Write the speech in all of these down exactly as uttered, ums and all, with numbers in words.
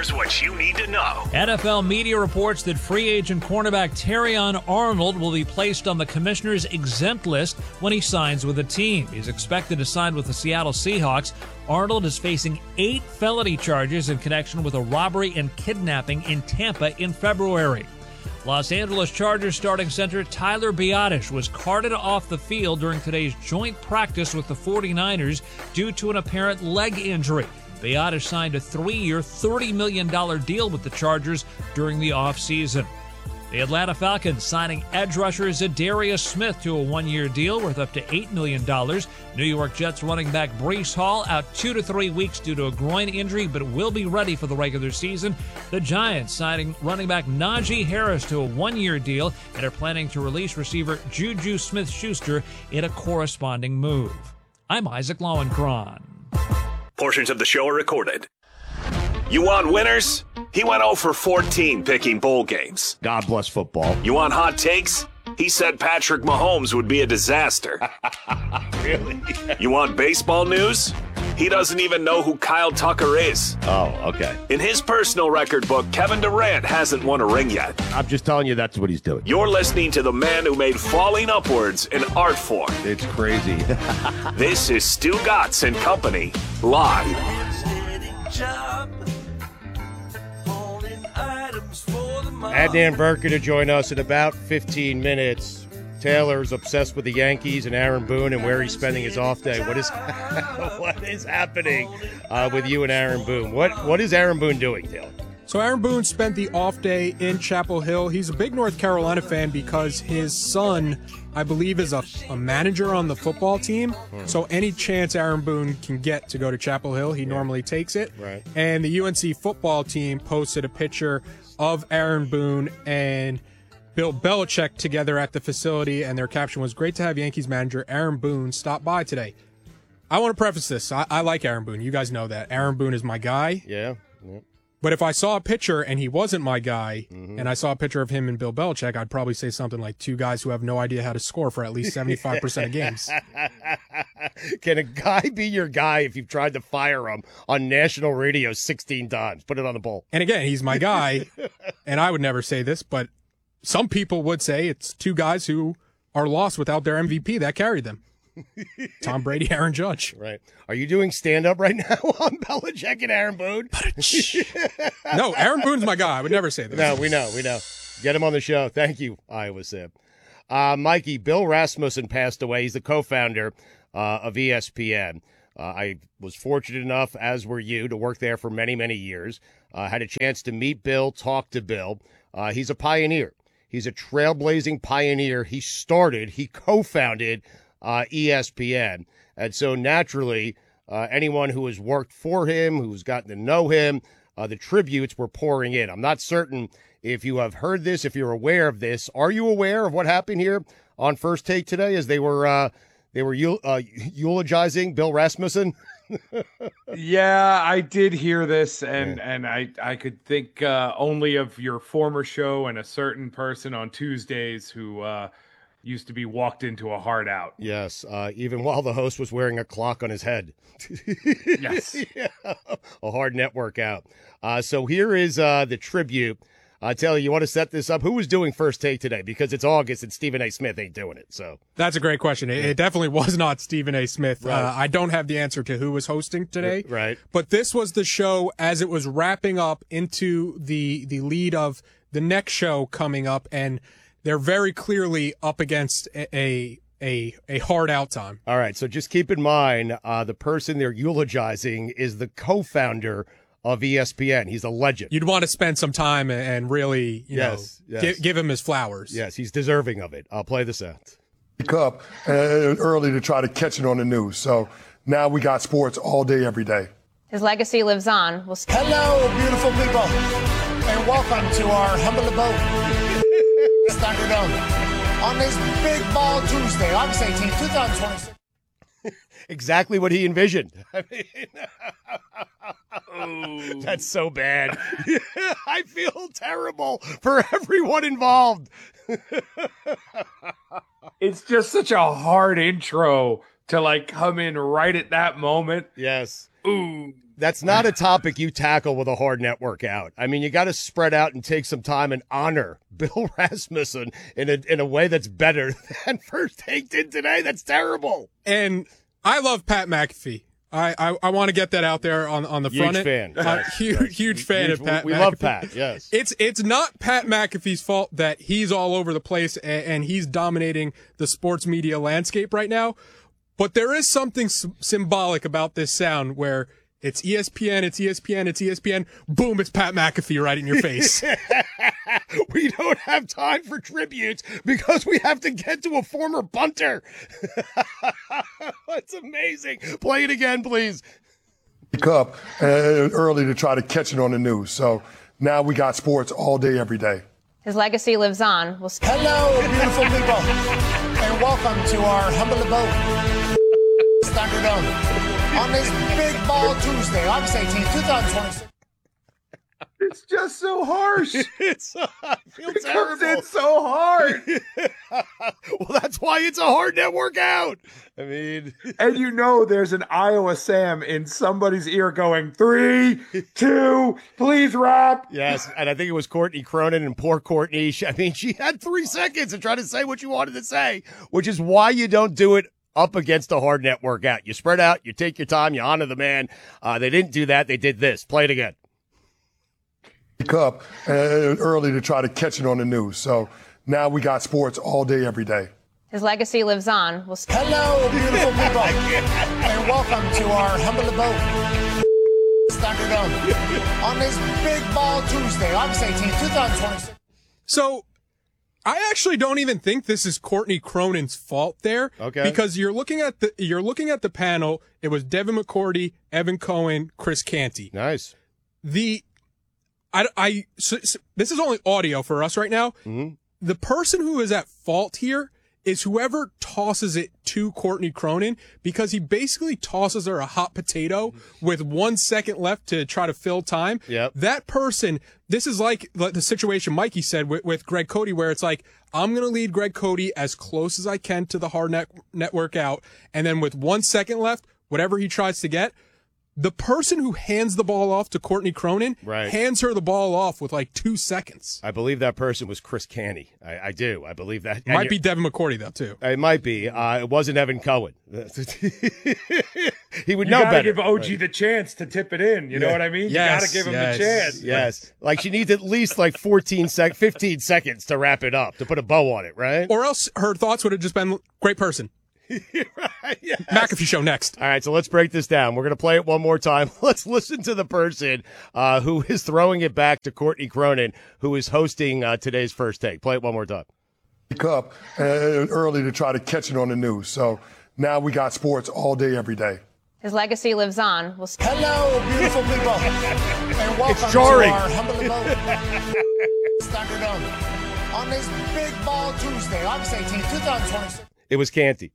Here's what you need to know. N F L media reports that free agent cornerback Terrion Arnold will be placed on the commissioner's exempt list when he signs with the team. He's expected to sign with the Seattle Seahawks. Arnold is facing eight felony charges in connection with a robbery and kidnapping in Tampa in February. Los Angeles Chargers starting center Tyler Biadasz was carted off the field during today's joint practice with the forty-niners due to an apparent leg injury. Biadasz signed a three-year, thirty million dollars deal with the Chargers during the offseason. The Atlanta Falcons signing edge rusher Zadarius Smith to a one-year deal worth up to eight million dollars. New York Jets running back Breece Hall out two to three weeks due to a groin injury, but will be ready for the regular season. The Giants signing running back Najee Harris to a one-year deal and are planning to release receiver Juju Smith-Schuster in a corresponding move. I'm Isaac Lowenkron. Portions of the show are recorded. You want winners? He went oh for fourteen picking bowl games. God bless football. You want hot takes? He said Patrick Mahomes would be a disaster. Really? You want baseball news? He doesn't even know who Kyle Tucker is. Oh, okay. In his personal record book, Kevin Durant hasn't won a ring yet. I'm just telling you that's what he's doing. You're listening to the man who made falling upwards an art form. It's crazy. This is Stu Gatz and Company, live. Adnan Burka to join us in about fifteen minutes. Taylor's obsessed with the Yankees and Aaron Boone and where he's spending his off day. What is what is happening uh, with you and Aaron Boone? What What is Aaron Boone doing, Taylor? So Aaron Boone spent the off day in Chapel Hill. He's a big North Carolina fan because his son, I believe, is a, a manager on the football team. Hmm. So any chance Aaron Boone can get to go to Chapel Hill, he yeah. normally takes it. Right. And the U N C football team posted a picture of Aaron Boone and Bill Belichick together at the facility, and their caption was, "Great to have Yankees manager Aaron Boone stop by today." I want to preface this. I, I like Aaron Boone. You guys know that. Aaron Boone is my guy. Yeah. yeah. But if I saw a picture and he wasn't my guy, mm-hmm. and I saw a picture of him and Bill Belichick, I'd probably say something like two guys who have no idea how to score for at least seventy-five percent of games. Can a guy be your guy if you've tried to fire him on national radio sixteen times? Put it on the bowl. And again, he's my guy, and I would never say this, but some people would say it's two guys who are lost without their M V P that carried them. Tom Brady, Aaron Judge. Right. Are you doing stand-up right now on Belichick and Aaron Boone? No, Aaron Boone's my guy. I would never say this. No, we know, we know. Get him on the show. Thank you, Iowa Sam. Uh, Mikey, Bill Rasmussen passed away. He's the co-founder uh, of E S P N. Uh, I was fortunate enough, as were you, to work there for many, many years. Uh, had a chance to meet Bill, talk to Bill. Uh, he's a pioneer. He's a trailblazing pioneer. He started, he co-founded Uh, E S P N. And so naturally, uh, anyone who has worked for him, who's gotten to know him, uh, the tributes were pouring in. I'm not certain if you have heard this, if you're aware of this. Are you aware of what happened here on First Take today as they were uh, they were eul- uh, eulogizing Bill Rasmussen? Yeah, I did hear this, and, yeah. and I, I could think uh, only of your former show and a certain person on Tuesdays who uh, used to be walked into a hard out. Yes, uh, even while the host was wearing a clock on his head. Yes. Yeah, a hard network out. Uh, so here is uh, the tribute. Uh, Taylor, you want to set this up? Who was doing First Take today? Because it's August and Stephen A. Smith ain't doing it. So that's a great question. It, it definitely was not Stephen A. Smith. Right. Uh, I don't have the answer to who was hosting today. Right. But this was the show as it was wrapping up into the the lead of the next show coming up, and they're very clearly up against a a, a, a hard out time. All right, so just keep in mind, uh, the person they're eulogizing is the co-founder of E S P N. He's a legend. You'd want to spend some time and really, you yes, know, yes. Give, give him his flowers. Yes, he's deserving of it. I'll play this out. Up uh, early to try to catch it on the news. So now we got sports all day, every day. His legacy lives on. We'll st- Hello, beautiful people, and welcome to our humble abode, Thunderdome, on this Big Ball Tuesday, August eighteenth, twenty twenty-six. Exactly what he envisioned. I mean, that's so bad. I feel terrible for everyone involved. It's just such a hard intro to like come in right at that moment. Yes. Ooh. That's not a topic you tackle with a hard net workout. I mean, you got to spread out and take some time and honor Bill Rasmussen in a in a way that's better than First Take did today. That's terrible. And I love Pat McAfee. I, I, I want to get that out there on, on the Huge front fan. end. Uh, huge, huge fan Huge, of Pat we McAfee. love Pat, yes. It's it's not Pat McAfee's fault that he's all over the place and, and he's dominating the sports media landscape right now. But there is something s- symbolic about this sound where it's E S P N, it's E S P N, it's E S P N. Boom, it's Pat McAfee right in your face. We don't have time for tributes because we have to get to a former punter. That's amazing. Play it again, please. Cup uh, early to try to catch it on the news. So now we got sports all day, every day. His legacy lives on. We'll Hello, beautiful people, and welcome to our humble abode, Thunderdome, on this Big Ball Tuesday, August eighteenth, twenty twenty-six. It's just so harsh. It's, uh, I feel It terrible. comes in so hard. Well, that's why it's a hard net workout. I mean, And you know there's an Iowa Sam in somebody's ear going, three, two, please rap. yes, and I think it was Courtney Cronin, and poor Courtney. She, I mean, she had three seconds to try to say what you wanted to say, which is why you don't do it up against a hard net workout. You spread out, you take your time, you honor the man. Uh, they didn't do that. They did this. Play it again. Cup uh, early to try to catch it on the news. So now we got sports all day, every day. His legacy lives on. We'll Hello, beautiful people, and welcome to our humble abode, Thunderdome, on this Big Ball Tuesday, August eighteenth, twenty twenty-six. So I actually don't even think this is Courtney Cronin's fault there. Okay. Because you're looking at the you're looking at the panel. It was Devin McCourty, Evan Cohen, Chris Canty. Nice. The I, I so, so this is only audio for us right now. Mm-hmm. The person who is at fault here is whoever tosses it to Courtney Cronin, because he basically tosses her a hot potato with one second left to try to fill time. Yep. That person, this is like the situation Mikey said with, with Greg Cody, where it's like, I'm going to lead Greg Cody as close as I can to the hard net, net workout. And then with one second left, whatever he tries to get, the person who hands the ball off to Courtney Cronin Right. hands her the ball off with like two seconds. I believe that person was Chris Canty. I, I do. I believe that. Might be Devin McCourty, though, too. It might be. Uh, it wasn't Evan Cohen. He would You know gotta better. give O G the chance to tip it in. You know Yeah. what I mean? Yes, you gotta give him yes. the chance. Yes. Like she needs at least like fourteen sec, fifteen seconds to wrap it up, to put a bow on it, right? Or else her thoughts would have just been, great person. Right, yes. McAfee show next. All right, so let's break this down. We're going to play it one more time. Let's listen to the person uh, who is throwing it back to Courtney Cronin, who is hosting uh, today's First Take. Play it one more time. Cup uh, early to try to catch it on the news. So now we got sports all day, every day. His legacy lives on. We'll Hello, beautiful people, and welcome to jarring. our humble abode, Thunderdome, on this Big Ball Tuesday, August eighteenth, twenty twenty-six. It was Canty.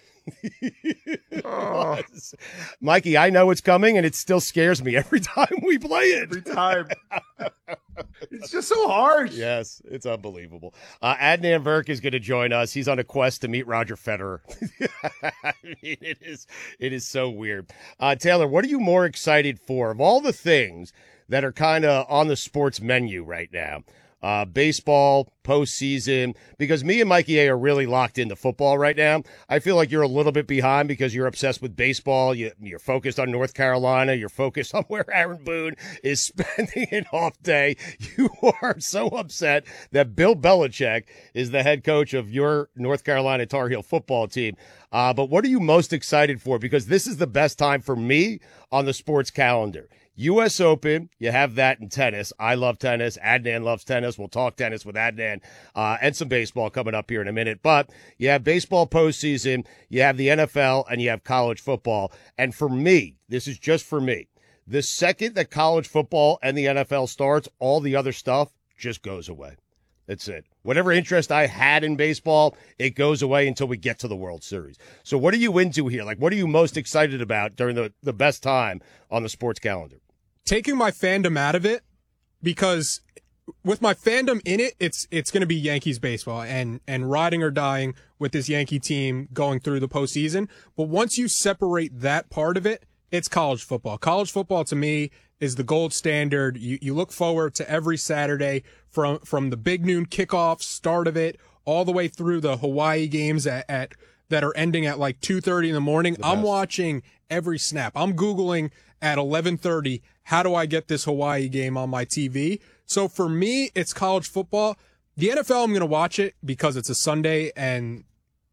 It was. Mikey, I know it's coming, and it still scares me every time we play it. Every time. It's just so harsh. Yes, it's unbelievable. Uh, Adnan Virk is going to join us. He's on a quest to meet Roger Federer. I mean, it is it is so weird. Uh, Taylor, what are you more excited for of all the things that are kind of on the sports menu right now? Uh, baseball, postseason, because me and Mikey A are really locked into football right now. I feel like you're a little bit behind because you're obsessed with baseball. You, you're focused on North Carolina. You're focused on where Aaron Boone is spending an off day. You are so upset that Bill Belichick is the head coach of your North Carolina Tar Heel football team. Uh, but what are you most excited for? Because this is the best time for me on the sports calendar. U S Open, you have that in tennis. I love tennis. Adnan loves tennis. We'll talk tennis with Adnan uh, and some baseball coming up here in a minute. But you have baseball postseason, you have the N F L, and you have college football. And for me, this is just for me, the second that college football and the N F L starts, all the other stuff just goes away. That's it. Whatever interest I had in baseball, it goes away until we get to the World Series. So what are you into here? Like, what are you most excited about during the, the best time on the sports calendar? Taking my fandom out of it, because with my fandom in it, it's it's going to be Yankees baseball and and riding or dying with this Yankee team going through the postseason. But once you separate that part of it, it's college football. College football to me is the gold standard. You you look forward to every Saturday from from the big noon kickoff start of it all the way through the Hawaii games at, at that are ending at like two thirty in the morning. The I'm best. Watching every snap. I'm Googling at eleven thirty, how do I get this Hawaii game on my T V? So for me, it's college football. The N F L, I'm going to watch it because it's a Sunday and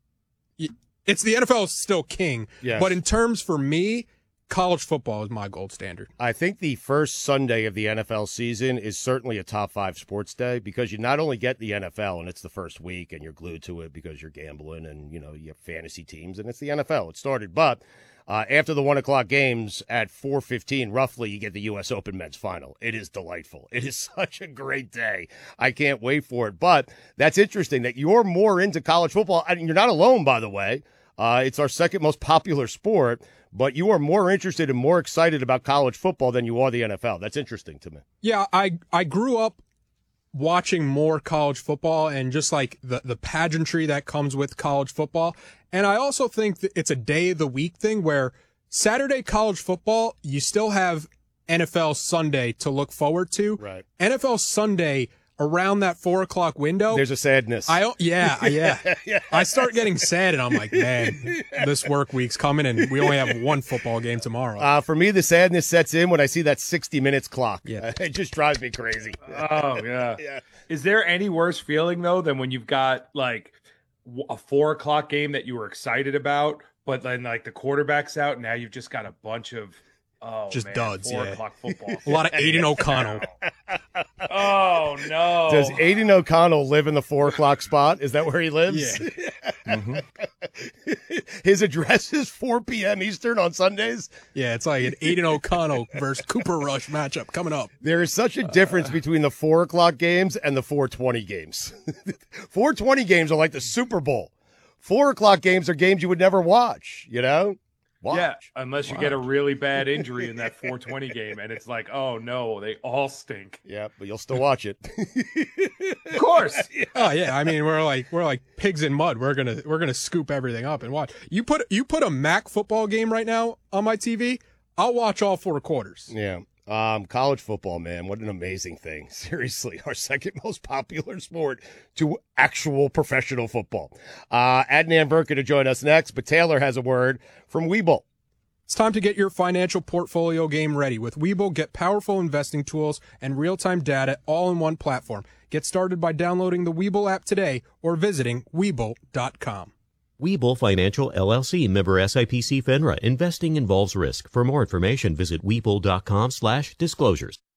it's the N F L is still king. Yes. But in terms for me, college football is my gold standard. I think the first Sunday of the N F L season is certainly a top five sports day because you not only get the N F L and it's the first week and you're glued to it because you're gambling and, you know, you have fantasy teams and it's the N F L. It started. But uh, after the one o'clock games at four fifteen, roughly, you get the U S Open men's final. It is delightful. It is such a great day. I can't wait for it. But that's interesting that you're more into college football. I mean, you're not alone, by the way. Uh, it's our second most popular sport. But you are more interested and more excited about college football than you are the N F L. That's interesting to me. Yeah, I I grew up watching more college football and just like the, the pageantry that comes with college football. And I also think that it's a day of the week thing where Saturday college football, you still have N F L Sunday to look forward to. Right. N F L Sunday around that four o'clock window. There's a sadness. I yeah, yeah. yeah. I start getting sad and I'm like, man, this work week's coming and we only have one football game tomorrow. Uh, for me, the sadness sets in when I see that sixty minutes clock. Yeah. It just drives me crazy. Oh, yeah. yeah. Is there any worse feeling, though, than when you've got like a four o'clock game that you were excited about, but then like the quarterback's out and now you've just got a bunch of Oh, just man. duds, Four yeah. o'clock football. A lot of Aiden O'Connell. Oh, no. Does Aiden O'Connell live in the four o'clock spot? Is that where he lives? Yeah. mm-hmm. His address is four p.m. Eastern on Sundays? Yeah, it's like an Aiden O'Connell versus Cooper Rush matchup coming up. There is such a difference between the four o'clock games and the four twenty games. four twenty games are like the Super Bowl. four o'clock games are games you would never watch, you know? Watch. Yeah, unless you Watch. get a really bad injury in that four twenty game, and it's like, oh no, they all stink. Yeah, but you'll still watch it. Of course. Yeah. Oh yeah, I mean we're like we're like pigs in mud. We're gonna we're gonna scoop everything up and watch. You put you put a M A C football game right now on my T V, I'll watch all four quarters. Yeah. Um, college football, man, what an amazing thing. Seriously, our second most popular sport to actual professional football. Uh, Adnan Verka to join us next, but Taylor has a word from Webull. It's time to get your financial portfolio game ready. With Webull, get powerful investing tools and real-time data all in one platform. Get started by downloading the Webull app today or visiting Webull dot com. Webull Financial, L L C, member S I P C FINRA. Investing involves risk. For more information, visit Webull dot com slash disclosures.